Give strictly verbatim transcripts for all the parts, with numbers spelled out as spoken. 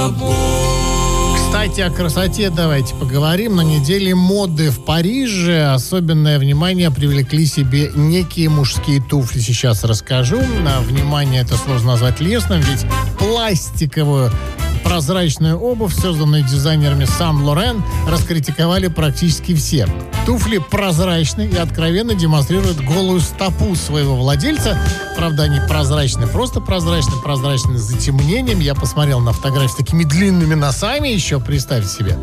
Кстати, о красоте давайте поговорим. На неделе моды в Париже особенное внимание привлекли себе некие мужские туфли. Сейчас расскажу. Внимание, это сложно назвать лестным, ведь пластиковую прозрачную обувь, созданную дизайнерами Saint-Laurent, раскритиковали практически все. Туфли прозрачны и откровенно демонстрируют голую стопу своего владельца. Правда, они прозрачны, просто прозрачны, прозрачны с затемнением. Я посмотрел на фотографии с такими длинными носами еще, представьте себе.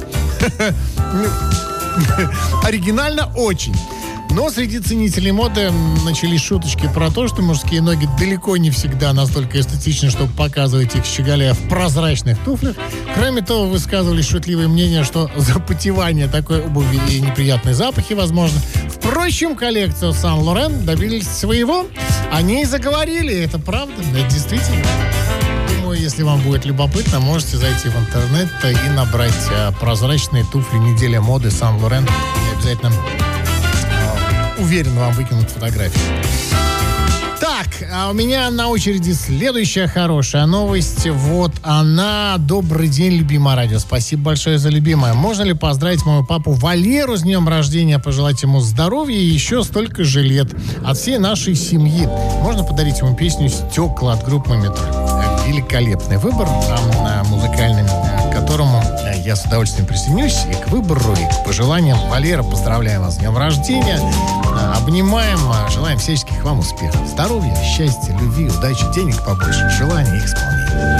Оригинально очень. Но среди ценителей моды начались шуточки про то, что мужские ноги далеко не всегда настолько эстетичны, чтобы показывать их, щеголяя в прозрачных туфлях. Кроме того, высказывались шутливые мнения, что запотевание такой обуви и неприятные запахи возможны. Впрочем, коллекцию Saint-Laurent добились своего. Они и заговорили, это правда, это действительно. Думаю, если вам будет любопытно, можете зайти в интернет и набрать прозрачные туфли «Неделя моды Saint-Laurent». И обязательно... Уверен, вам выкинут фотографии. Так, а у меня на очереди следующая хорошая новость. Вот она. Добрый день, любимое радио. Спасибо большое за любимое. Можно ли поздравить моего папу Валеру с днем рождения, пожелать ему здоровья и еще столько же лет от всей нашей семьи? Можно подарить ему песню «Стекла» от группы «Метро». Великолепный выбор, а, музыкальный, к которому я с удовольствием присоединюсь и к выбору, и к пожеланиям. Валера, поздравляем вас с днем рождения. Обнимаем, желаем всяческих вам успехов, здоровья, счастья, любви, удачи, денег побольше, желаний и исполнения.